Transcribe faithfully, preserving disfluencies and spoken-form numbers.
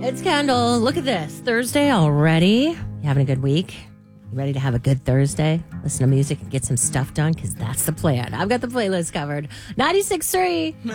It's Kendall. Look at this. Thursday already. You having a good week? You ready to have a good Thursday? Listen to music and get some stuff done because that's the plan. I've got the playlist covered. ninety-six point three